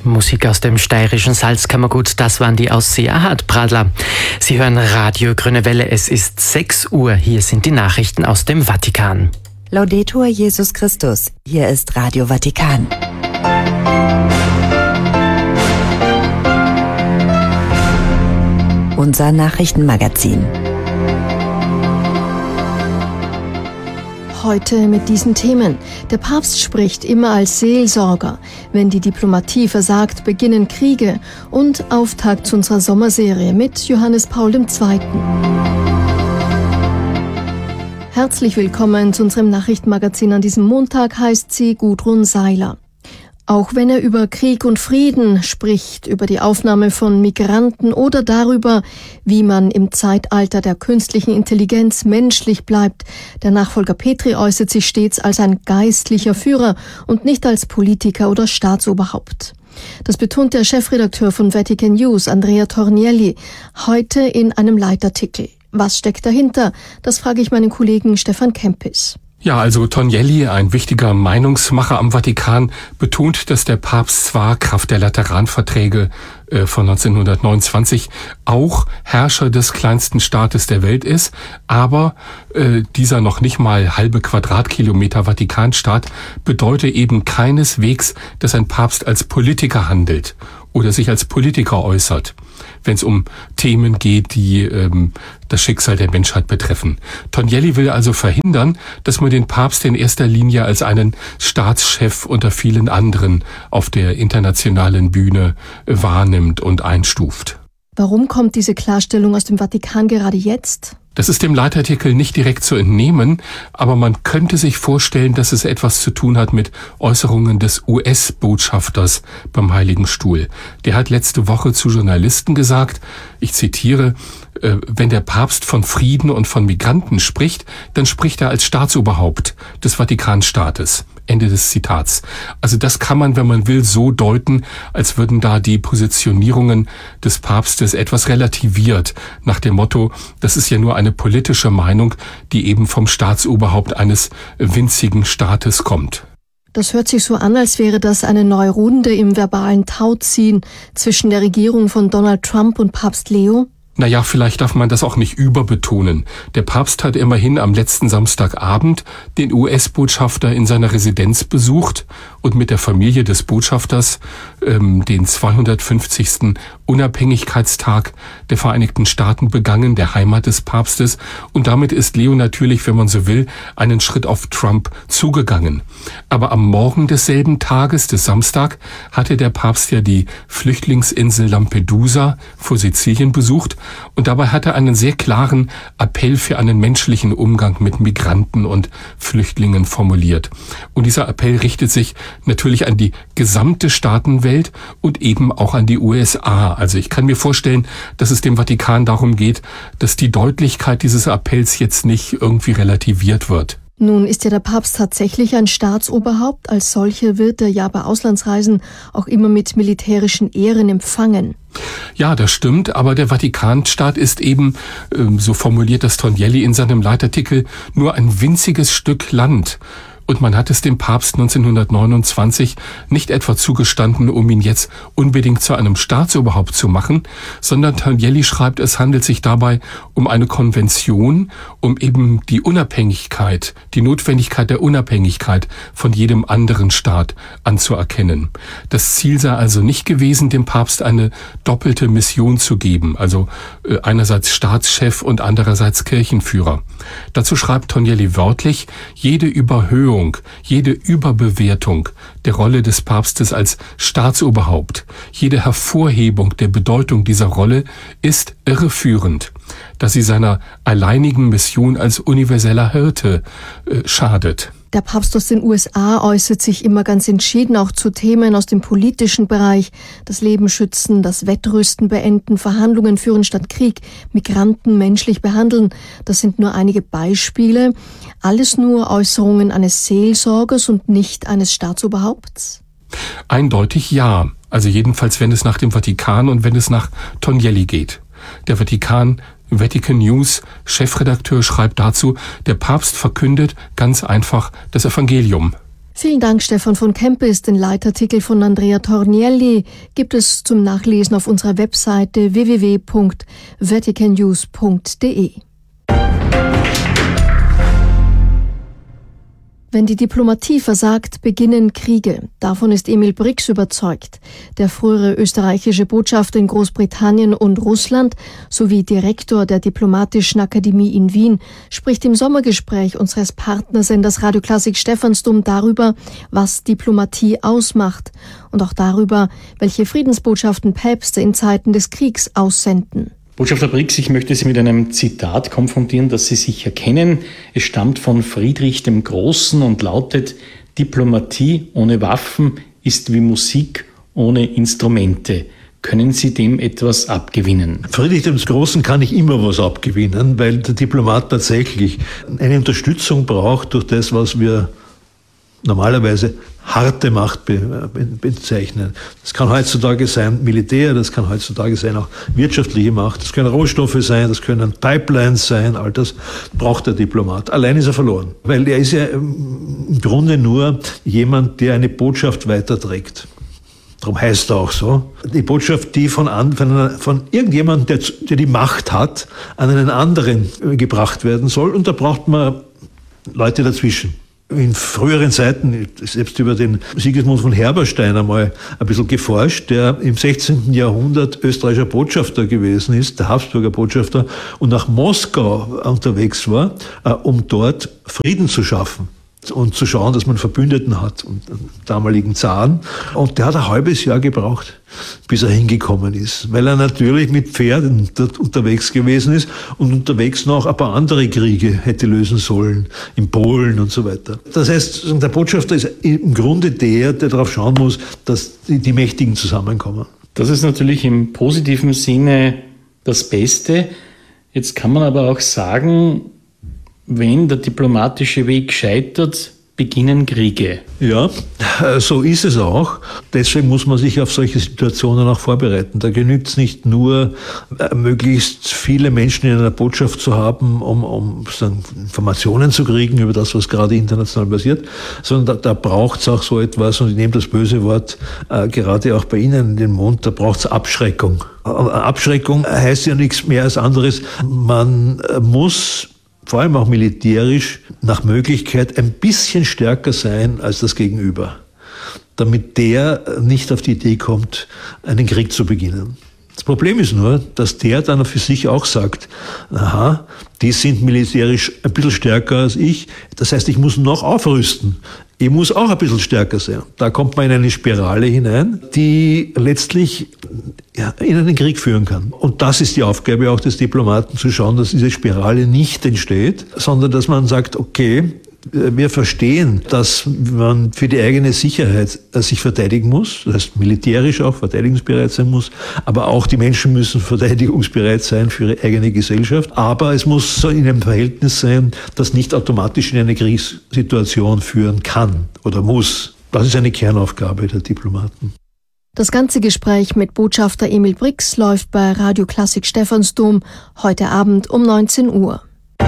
Musik aus dem steirischen Salzkammergut, das waren die aus Seehardt-Pradler. Sie hören Radio Grüne Welle, es ist 6 Uhr, hier sind die Nachrichten aus dem Vatikan. Laudetur Jesus Christus, hier ist Radio Vatikan. Unser Nachrichtenmagazin. Heute mit diesen Themen. Der Papst spricht immer als Seelsorger. Wenn die Diplomatie versagt, beginnen Kriege. Und Auftakt zu unserer Sommerserie mit Johannes Paul II. Herzlich willkommen zu unserem Nachrichtenmagazin an diesem Montag, heißt sie Gudrun Seiler. Auch wenn er über Krieg und Frieden spricht, über die Aufnahme von Migranten oder darüber, wie man im Zeitalter der künstlichen Intelligenz menschlich bleibt, der Nachfolger Petri äußert sich stets als ein geistlicher Führer und nicht als Politiker oder Staatsoberhaupt. Das betont der Chefredakteur von Vatican News, Andrea Tornielli, heute in einem Leitartikel. Was steckt dahinter? Das frage ich meinen Kollegen Stefan Kempis. Ja, also Tornielli, ein wichtiger Meinungsmacher am Vatikan, betont, dass der Papst zwar Kraft der Lateranverträge von 1929 auch Herrscher des kleinsten Staates der Welt ist, aber dieser noch nicht mal halbe Quadratkilometer Vatikanstaat bedeutet eben keineswegs, dass ein Papst als Politiker handelt oder sich als Politiker äußert, wenn es um Themen geht, die das Schicksal der Menschheit betreffen. Tornielli will also verhindern, dass man den Papst in erster Linie als einen Staatschef unter vielen anderen auf der internationalen Bühne wahrnimmt und einstuft. Warum kommt diese Klarstellung aus dem Vatikan gerade jetzt? Das ist dem Leitartikel nicht direkt zu entnehmen, aber man könnte sich vorstellen, dass es etwas zu tun hat mit Äußerungen des US-Botschafters beim Heiligen Stuhl. Der hat letzte Woche zu Journalisten gesagt, ich zitiere, wenn der Papst von Frieden und von Migranten spricht, dann spricht er als Staatsoberhaupt des Vatikanstaates. Ende des Zitats. Also das kann man, wenn man will, so deuten, als würden da die Positionierungen des Papstes etwas relativiert, nach dem Motto, das ist ja nur eine politische Meinung, die eben vom Staatsoberhaupt eines winzigen Staates kommt. Das hört sich so an, als wäre das eine neue Runde im verbalen Tauziehen zwischen der Regierung von Donald Trump und Papst Leo. Naja, vielleicht darf man das auch nicht überbetonen. Der Papst hat immerhin am letzten Samstagabend den US-Botschafter in seiner Residenz besucht und mit der Familie des Botschafters den 250. Unabhängigkeitstag der Vereinigten Staaten begangen, der Heimat des Papstes. Und damit ist Leo natürlich, wenn man so will, einen Schritt auf Trump zugegangen. Aber am Morgen desselben Tages, des Samstag, hatte der Papst ja die Flüchtlingsinsel Lampedusa vor Sizilien besucht. Und dabei hat er einen sehr klaren Appell für einen menschlichen Umgang mit Migranten und Flüchtlingen formuliert. Und dieser Appell richtet sich natürlich an die gesamte Staatenwelt und eben auch an die USA. Also ich kann mir vorstellen, dass es dem Vatikan darum geht, dass die Deutlichkeit dieses Appells jetzt nicht irgendwie relativiert wird. Nun ist ja der Papst tatsächlich ein Staatsoberhaupt. Als solcher wird er ja bei Auslandsreisen auch immer mit militärischen Ehren empfangen. Ja, das stimmt, aber der Vatikanstaat ist eben, so formuliert das Tornielli in seinem Leitartikel, nur ein winziges Stück Land. Und man hat es dem Papst 1929 nicht etwa zugestanden, um ihn jetzt unbedingt zu einem Staatsoberhaupt zu machen, sondern Tornielli schreibt, es handelt sich dabei um eine Konvention, um eben die Unabhängigkeit, die Notwendigkeit der Unabhängigkeit von jedem anderen Staat anzuerkennen. Das Ziel sei also nicht gewesen, dem Papst eine doppelte Mission zu geben, also einerseits Staatschef und andererseits Kirchenführer. Dazu schreibt Tornielli wörtlich, jede Überhöhung, jede Überbewertung der Rolle des Papstes als Staatsoberhaupt, jede Hervorhebung der Bedeutung dieser Rolle ist irreführend, da sie seiner alleinigen Mission als universeller Hirte schadet. Der Papst aus den USA äußert sich immer ganz entschieden auch zu Themen aus dem politischen Bereich. Das Leben schützen, das Wettrüsten beenden, Verhandlungen führen statt Krieg, Migranten menschlich behandeln. Das sind nur einige Beispiele. Alles nur Äußerungen eines Seelsorgers und nicht eines Staatsoberhaupts? Eindeutig ja. Also jedenfalls, wenn es nach dem Vatikan und wenn es nach Tornielli geht. Der Vatican News Chefredakteur schreibt dazu, der Papst verkündet ganz einfach das Evangelium. Vielen Dank, Stefan von Kempis. Den Leitartikel von Andrea Tornielli gibt es zum Nachlesen auf unserer Webseite www.vaticannews.de. Wenn die Diplomatie versagt, beginnen Kriege. Davon ist Emil Brix überzeugt. Der frühere österreichische Botschafter in Großbritannien und Russland sowie Direktor der Diplomatischen Akademie in Wien spricht im Sommergespräch unseres Partnersenders Radio Klassik Stephansdom darüber, was Diplomatie ausmacht und auch darüber, welche Friedensbotschaften Päpste in Zeiten des Kriegs aussenden. Botschafter Brix, ich möchte Sie mit einem Zitat konfrontieren, das Sie sicher kennen. Es stammt von Friedrich dem Großen und lautet: Diplomatie ohne Waffen ist wie Musik ohne Instrumente. Können Sie dem etwas abgewinnen? Friedrich dem Großen kann ich immer was abgewinnen, weil der Diplomat tatsächlich eine Unterstützung braucht durch das, was wir normalerweise harte Macht bezeichnen. Das kann heutzutage sein Militär, das kann heutzutage sein auch wirtschaftliche Macht, das können Rohstoffe sein, das können Pipelines sein, all das braucht der Diplomat. Allein ist er verloren, weil er ist ja im Grunde nur jemand, der eine Botschaft weiterträgt. Darum heißt er auch so. Die Botschaft, die von irgendjemandem, der die Macht hat, an einen anderen gebracht werden soll, und da braucht man Leute dazwischen. In früheren Zeiten, selbst über den Sigismund von Herberstein einmal ein bisschen geforscht, der im 16. Jahrhundert österreichischer Botschafter gewesen ist, der Habsburger Botschafter, und nach Moskau unterwegs war, um dort Frieden zu schaffen und zu schauen, dass man Verbündeten hat und den damaligen Zaren. Und der hat ein halbes Jahr gebraucht, bis er hingekommen ist, weil er natürlich mit Pferden dort unterwegs gewesen ist und unterwegs noch ein paar andere Kriege hätte lösen sollen, in Polen und so weiter. Das heißt, der Botschafter ist im Grunde der darauf schauen muss, dass die Mächtigen zusammenkommen. Das ist natürlich im positiven Sinne das Beste. Jetzt kann man aber auch sagen, wenn der diplomatische Weg scheitert, beginnen Kriege. Ja, so ist es auch. Deswegen muss man sich auf solche Situationen auch vorbereiten. Da genügt es nicht nur, möglichst viele Menschen in einer Botschaft zu haben, um Informationen zu kriegen über das, was gerade international passiert, sondern da braucht es auch so etwas, und ich nehme das böse Wort gerade auch bei Ihnen in den Mund, da braucht es Abschreckung. Abschreckung heißt ja nichts mehr als anderes. Man muss vor allem auch militärisch nach Möglichkeit ein bisschen stärker sein als das Gegenüber, damit der nicht auf die Idee kommt, einen Krieg zu beginnen. Das Problem ist nur, dass der dann für sich auch sagt, aha, die sind militärisch ein bisschen stärker als ich, das heißt, ich muss noch aufrüsten. Ich muss auch ein bisschen stärker sein. Da kommt man in eine Spirale hinein, die letztlich in einen Krieg führen kann. Und das ist die Aufgabe auch des Diplomaten, zu schauen, dass diese Spirale nicht entsteht, sondern dass man sagt, okay, wir verstehen, dass man für die eigene Sicherheit sich verteidigen muss, das heißt militärisch auch verteidigungsbereit sein muss, aber auch die Menschen müssen verteidigungsbereit sein für ihre eigene Gesellschaft. Aber es muss so in einem Verhältnis sein, das nicht automatisch in eine Kriegssituation führen kann oder muss. Das ist eine Kernaufgabe der Diplomaten. Das ganze Gespräch mit Botschafter Emil Brix läuft bei Radio Klassik Stephansdom heute Abend um 19 Uhr.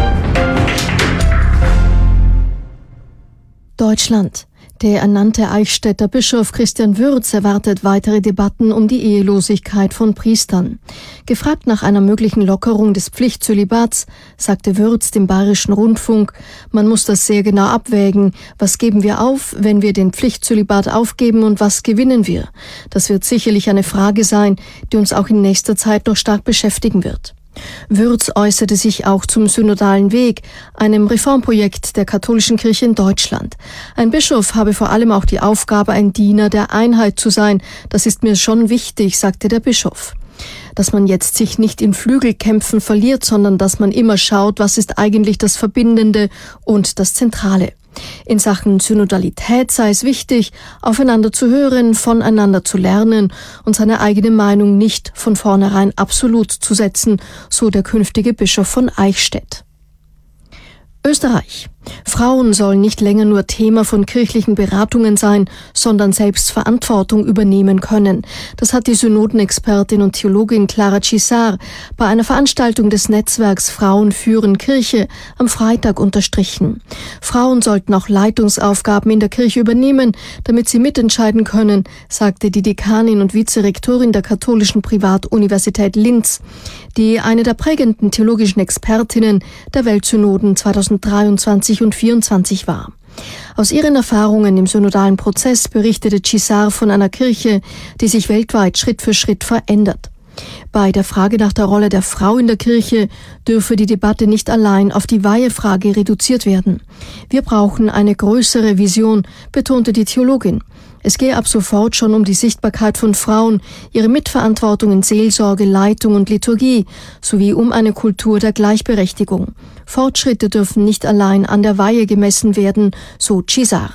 Deutschland. Der ernannte Eichstätter Bischof Christian Würz erwartet weitere Debatten um die Ehelosigkeit von Priestern. Gefragt nach einer möglichen Lockerung des Pflichtzölibats, sagte Würz dem Bayerischen Rundfunk, man muss das sehr genau abwägen. Was geben wir auf, wenn wir den Pflichtzölibat aufgeben, und was gewinnen wir? Das wird sicherlich eine Frage sein, die uns auch in nächster Zeit noch stark beschäftigen wird. Würz äußerte sich auch zum synodalen Weg, einem Reformprojekt der katholischen Kirche in Deutschland. Ein Bischof habe vor allem auch die Aufgabe, ein Diener der Einheit zu sein. Das ist mir schon wichtig, sagte der Bischof. Dass man jetzt sich nicht in Flügelkämpfen verliert, sondern dass man immer schaut, was ist eigentlich das Verbindende und das Zentrale. In Sachen Synodalität sei es wichtig, aufeinander zu hören, voneinander zu lernen und seine eigene Meinung nicht von vornherein absolut zu setzen, so der künftige Bischof von Eichstätt. Österreich. Frauen sollen nicht länger nur Thema von kirchlichen Beratungen sein, sondern selbst Verantwortung übernehmen können. Das hat die Synodenexpertin und Theologin Clara Cisar bei einer Veranstaltung des Netzwerks Frauen führen Kirche am Freitag unterstrichen. Frauen sollten auch Leitungsaufgaben in der Kirche übernehmen, damit sie mitentscheiden können, sagte die Dekanin und Vizerektorin der katholischen Privatuniversität Linz, die eine der prägenden theologischen Expertinnen der Weltsynoden 2023 und 2024 war. Aus ihren Erfahrungen im synodalen Prozess berichtete Cisar von einer Kirche, die sich weltweit Schritt für Schritt verändert. Bei der Frage nach der Rolle der Frau in der Kirche dürfe die Debatte nicht allein auf die Weihefrage reduziert werden. Wir brauchen eine größere Vision, betonte die Theologin. Es gehe ab sofort schon um die Sichtbarkeit von Frauen, ihre Mitverantwortung in Seelsorge, Leitung und Liturgie, sowie um eine Kultur der Gleichberechtigung. Fortschritte dürfen nicht allein an der Weihe gemessen werden, so Cisar.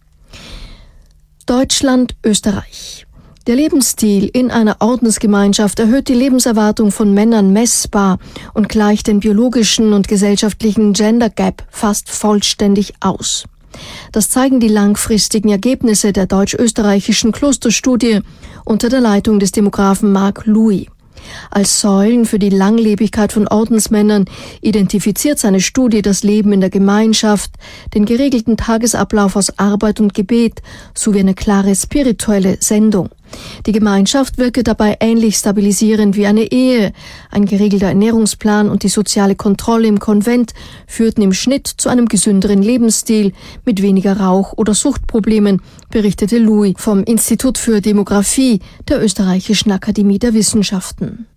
Deutschland, Österreich. Der Lebensstil in einer Ordensgemeinschaft erhöht die Lebenserwartung von Männern messbar und gleicht den biologischen und gesellschaftlichen Gender Gap fast vollständig aus. Das zeigen die langfristigen Ergebnisse der deutsch-österreichischen Klosterstudie unter der Leitung des Demografen Marc Louis. Als Säulen für die Langlebigkeit von Ordensmännern identifiziert seine Studie das Leben in der Gemeinschaft, den geregelten Tagesablauf aus Arbeit und Gebet sowie eine klare spirituelle Sendung. Die Gemeinschaft wirke dabei ähnlich stabilisierend wie eine Ehe. Ein geregelter Ernährungsplan und die soziale Kontrolle im Konvent führten im Schnitt zu einem gesünderen Lebensstil mit weniger Rauch- oder Suchtproblemen, berichtete Louis vom Institut für Demografie der Österreichischen Akademie der Wissenschaften.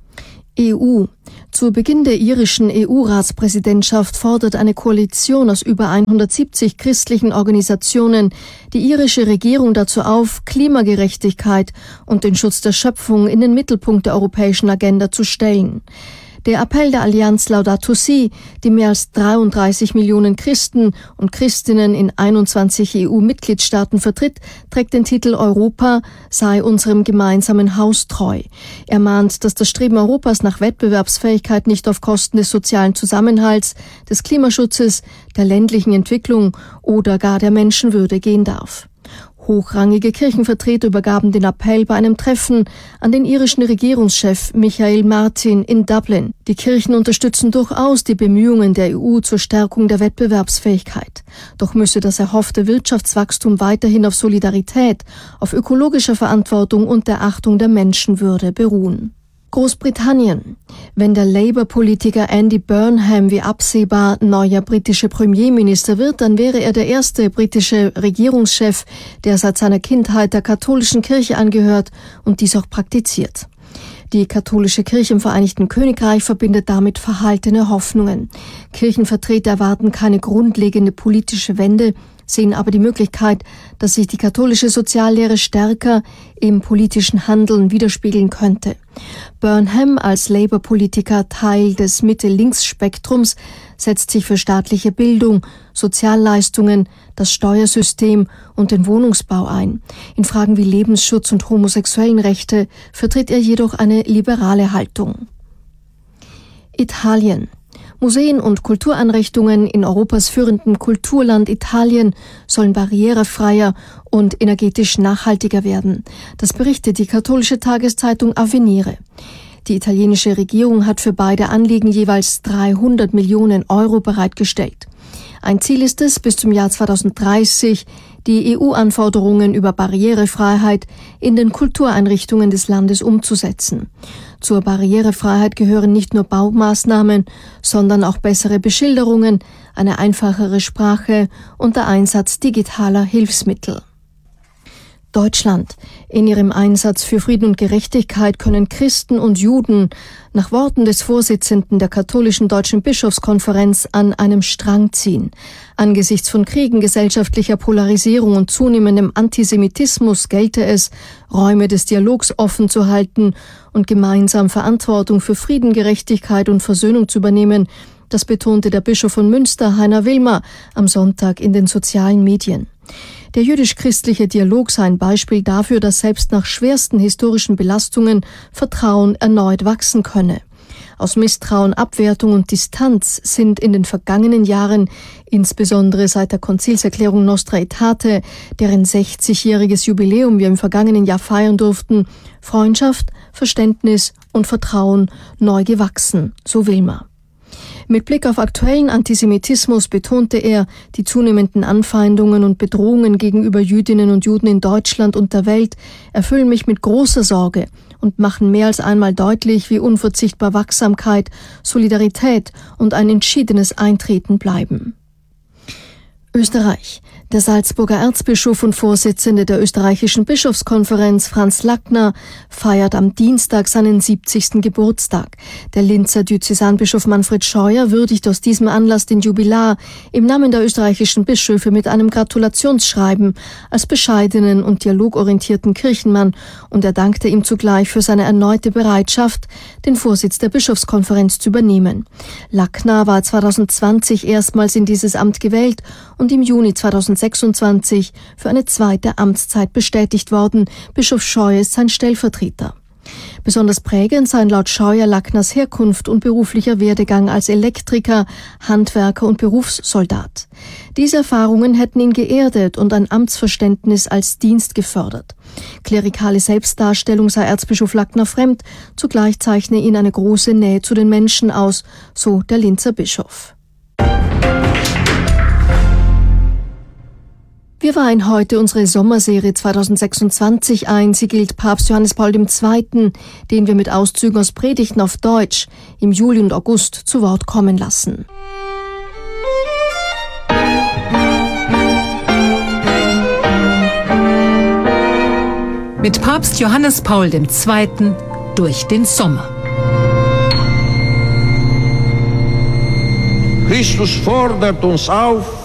EU. Zu Beginn der irischen EU-Ratspräsidentschaft fordert eine Koalition aus über 170 christlichen Organisationen die irische Regierung dazu auf, Klimagerechtigkeit und den Schutz der Schöpfung in den Mittelpunkt der europäischen Agenda zu stellen. Der Appell der Allianz Laudato Si, die mehr als 33 Millionen Christen und Christinnen in 21 EU-Mitgliedstaaten vertritt, trägt den Titel Europa sei unserem gemeinsamen Haus treu. Er mahnt, dass das Streben Europas nach Wettbewerbsfähigkeit nicht auf Kosten des sozialen Zusammenhalts, des Klimaschutzes, der ländlichen Entwicklung oder gar der Menschenwürde gehen darf. Hochrangige Kirchenvertreter übergaben den Appell bei einem Treffen an den irischen Regierungschef Michael Martin in Dublin. Die Kirchen unterstützen durchaus die Bemühungen der EU zur Stärkung der Wettbewerbsfähigkeit. Doch müsse das erhoffte Wirtschaftswachstum weiterhin auf Solidarität, auf ökologischer Verantwortung und der Achtung der Menschenwürde beruhen. Großbritannien. Wenn der Labour-Politiker Andy Burnham wie absehbar neuer britischer Premierminister wird, dann wäre er der erste britische Regierungschef, der seit seiner Kindheit der katholischen Kirche angehört und dies auch praktiziert. Die katholische Kirche im Vereinigten Königreich verbindet damit verhaltene Hoffnungen. Kirchenvertreter erwarten keine grundlegende politische Wende, sehen aber die Möglichkeit, dass sich die katholische Soziallehre stärker im politischen Handeln widerspiegeln könnte. Burnham als Labour-Politiker, Teil des Mitte-Links-Spektrums, setzt sich für staatliche Bildung, Sozialleistungen, das Steuersystem und den Wohnungsbau ein. In Fragen wie Lebensschutz und Homosexuellenrechte vertritt er jedoch eine liberale Haltung. Italien. Museen und Kultureinrichtungen in Europas führendem Kulturland Italien sollen barrierefreier und energetisch nachhaltiger werden. Das berichtet die katholische Tageszeitung Avvenire. Die italienische Regierung hat für beide Anliegen jeweils 300 Millionen Euro bereitgestellt. Ein Ziel ist es, bis zum Jahr 2030 die EU-Anforderungen über Barrierefreiheit in den Kultureinrichtungen des Landes umzusetzen. Zur Barrierefreiheit gehören nicht nur Baumaßnahmen, sondern auch bessere Beschilderungen, eine einfachere Sprache und der Einsatz digitaler Hilfsmittel. Deutschland. In ihrem Einsatz für Frieden und Gerechtigkeit können Christen und Juden nach Worten des Vorsitzenden der katholischen Deutschen Bischofskonferenz an einem Strang ziehen. Angesichts von Kriegen, gesellschaftlicher Polarisierung und zunehmendem Antisemitismus gelte es, Räume des Dialogs offen zu halten und gemeinsam Verantwortung für Frieden, Gerechtigkeit und Versöhnung zu übernehmen. Das betonte der Bischof von Münster, Heiner Wilmer, am Sonntag in den sozialen Medien. Der jüdisch-christliche Dialog sei ein Beispiel dafür, dass selbst nach schwersten historischen Belastungen Vertrauen erneut wachsen könne. Aus Misstrauen, Abwertung und Distanz sind in den vergangenen Jahren, insbesondere seit der Konzilserklärung Nostra Aetate, deren 60-jähriges Jubiläum wir im vergangenen Jahr feiern durften, Freundschaft, Verständnis und Vertrauen neu gewachsen, so Wilmer. Mit Blick auf aktuellen Antisemitismus betonte er, die zunehmenden Anfeindungen und Bedrohungen gegenüber Jüdinnen und Juden in Deutschland und der Welt erfüllen mich mit großer Sorge und machen mehr als einmal deutlich, wie unverzichtbar Wachsamkeit, Solidarität und ein entschiedenes Eintreten bleiben. Österreich. Der Salzburger Erzbischof und Vorsitzende der österreichischen Bischofskonferenz Franz Lackner feiert am Dienstag seinen 70. Geburtstag. Der Linzer Diözesanbischof Manfred Scheuer würdigt aus diesem Anlass den Jubilar im Namen der österreichischen Bischöfe mit einem Gratulationsschreiben als bescheidenen und dialogorientierten Kirchenmann, und er dankte ihm zugleich für seine erneute Bereitschaft, den Vorsitz der Bischofskonferenz zu übernehmen. Lackner war 2020 erstmals in dieses Amt gewählt und im Juni 2026 für eine zweite Amtszeit bestätigt worden. Bischof Scheuer ist sein Stellvertreter. Besonders prägend seien laut Scheuer Lackners Herkunft und beruflicher Werdegang als Elektriker, Handwerker und Berufssoldat. Diese Erfahrungen hätten ihn geerdet und ein Amtsverständnis als Dienst gefördert. Klerikale Selbstdarstellung sei Erzbischof Lackner fremd, zugleich zeichne ihn eine große Nähe zu den Menschen aus, so der Linzer Bischof. Wir weihen heute unsere Sommerserie 2026 ein. Sie gilt Papst Johannes Paul II., den wir mit Auszügen aus Predigten auf Deutsch im Juli und August zu Wort kommen lassen. Mit Papst Johannes Paul II. Durch den Sommer. Christus fordert uns auf,